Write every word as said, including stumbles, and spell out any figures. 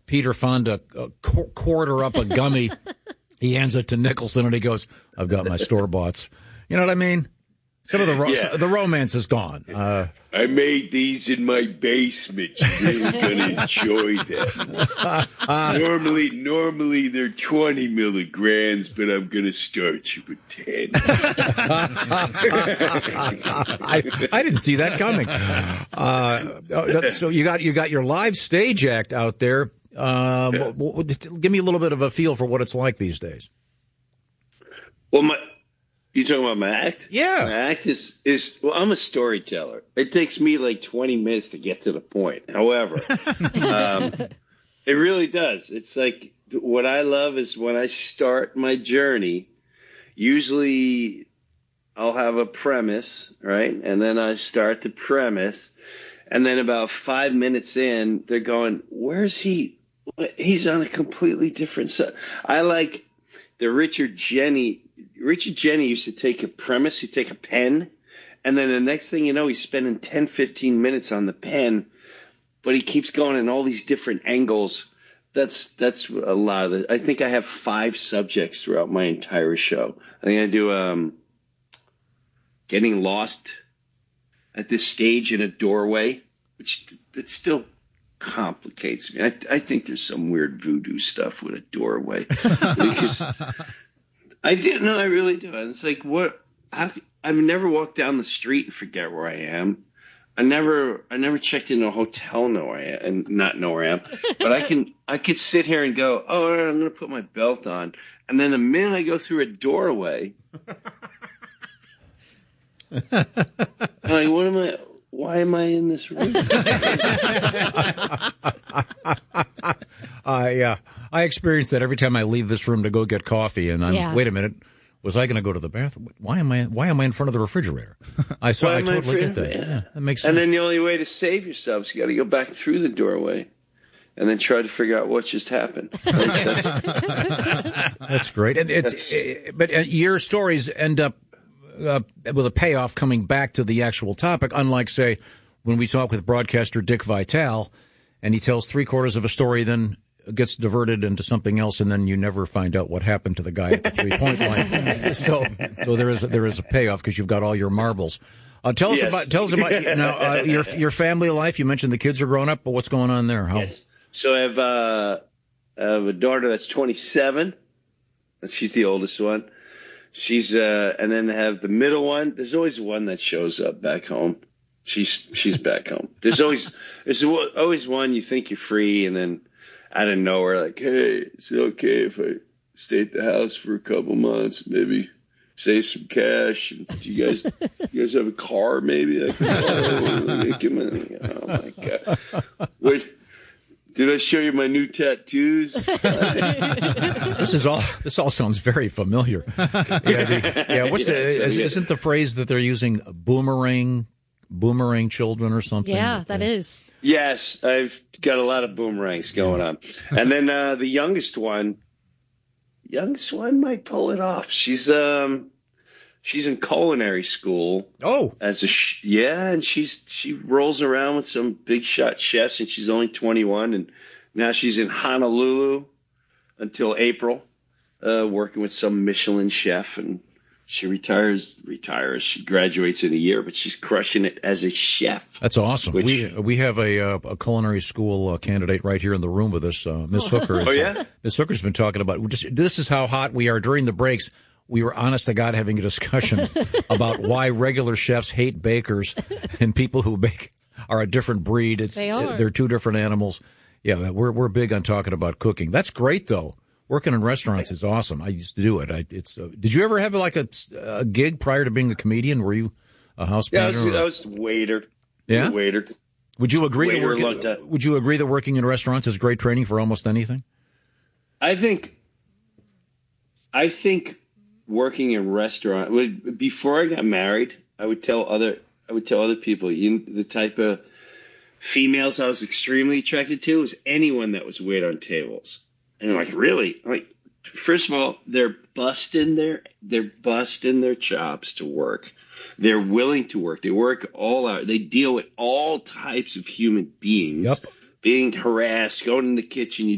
Peter Fonda uh, qu- quarter up a gummy. He hands it to Nicholson, and he goes, "I've got my store-boughts." You know what I mean? Some of the ro- Yeah. the romance is gone. Uh, I made these in my basement. You're really gonna enjoy them. normally, normally they're twenty milligrams, but I'm gonna start you with ten. I, I didn't see that coming. Uh, so you got you got your live stage act out there. Uh, Yeah. w- w- give me a little bit of a feel for what it's like these days. Well, my you talking about my act? Yeah. My act is is well, I'm a storyteller. It takes me like twenty minutes to get to the point. However, um, it really does. It's like what I love is when I start my journey. Usually, I'll have a premise, right, and then I start the premise, and then about five minutes in, they're going, "Where's he? He's on a completely different side." I like the Richard Jenny. Richard Jenny used to take a premise, he'd take a pen, and then the next thing you know, he's spending ten, fifteen minutes on the pen, but he keeps going in all these different angles. That's that's a lot of it. I think I have five subjects throughout my entire show. I think I do um, getting lost at this stage in a doorway, which that still complicates me. I, I think there's some weird voodoo stuff with a doorway because I didn't know. I really do. And it's like what I, I've never walked down the street and forget where I am. I never I never checked into a hotel know where I am, and not know where I am. But I can I could sit here and go, oh, all right, I'm going to put my belt on, and then the minute I go through a doorway, I'm like, what am I? Why am I in this room? uh, yeah, I experience that every time I leave this room to go get coffee, and I'm Yeah. wait a minute. Was I going to go to the bathroom? Why am I? Why am I in front of the refrigerator? I saw. Why I am I totally get afraid that. of it? Yeah, that makes sense. And then the only way to save yourself is you got to go back through the doorway, and then try to figure out what just happened. That's, that's, That's great. And it's, That's- but uh, your stories end up uh, with a payoff coming back to the actual topic, unlike, say, when we talk with broadcaster Dick Vitale, and he tells three quarters of a story, then gets diverted into something else, and then you never find out what happened to the guy at the three-point line. So, so there is there is a payoff because you've got all your marbles. Uh, tell us Yes. about tell us about now uh, your your family life. You mentioned the kids are grown up, but what's going on there? How? yes. So I have, uh, I have a daughter that's twenty-seven. She's the oldest one. She's uh, and then I have the middle one. There's always one that shows up back home. She's she's back home. There's always there's always one you think you're free, and then out of nowhere, like, hey, is it okay if I stay at the house for a couple months, maybe save some cash? And do you guys, you guys have a car? Maybe I can borrow? Come on. Oh my god! Wait, did I show you my new tattoos? This is all. This all sounds very familiar. Yeah, the, yeah. What's Yeah, the? so, Is, yeah. Isn't the phrase that they're using boomerang, boomerang children or something? Yeah, that is. Yes, I've got a lot of boomerangs going on. And then uh, the youngest one, youngest one might pull it off. She's um, she's in culinary school. Oh, As a sh- yeah, and she's she rolls around with some big shot chefs, and she's only twenty-one, and now she's in Honolulu until April, uh, working with some Michelin chef, and she retires. Retires. She graduates in a year, but she's crushing it as a chef. that's awesome. Which- we we have a uh, a culinary school uh, candidate right here in the room with us, uh, Miss Hooker. Is, Oh, yeah? uh, Miss Hooker's been talking about just this is how hot we are during the breaks. We were honest to God having a discussion about why regular chefs hate bakers and people who bake are a different breed. It's They are. they're two different animals. Yeah, we're we're big on talking about cooking. That's great though. Working in restaurants is awesome. I used to do it. I, it's. Uh, did you ever have like a, a gig prior to being a comedian? Were you a house Yeah, I painter? was, or- I was waiter. Yeah? waiter. Would you agree that waiter working, looked at- Would you agree that working in restaurants is great training for almost anything? I think. I think working in restaurant would- before I got married, I would tell other I would tell other people you, the type of females I was extremely attracted to was anyone that was wait on tables. And I'm like, really? I'm like, first of all, they're busting their they're busting their chops to work. They're willing to work. They work all out. They deal with all types of human beings. Yep. Being harassed, going in the kitchen. You